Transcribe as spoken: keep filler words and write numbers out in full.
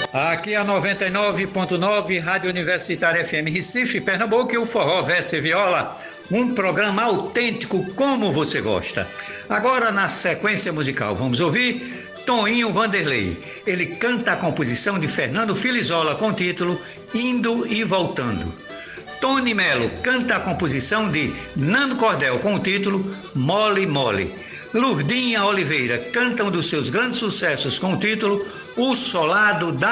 Aqui a noventa e nove ponto nove, Rádio Universitária F M Recife, Pernambuco, e o Forró Verso e Viola, um programa autêntico como você gosta. Agora, na sequência musical, vamos ouvir Toninho Vanderlei. Ele canta a composição de Fernando Filizola com o título Indo e Voltando. Tony Melo canta a composição de Nando Cordel com o título Mole Mole. Lurdinha Oliveira canta um dos seus grandes sucessos com o título O Solado da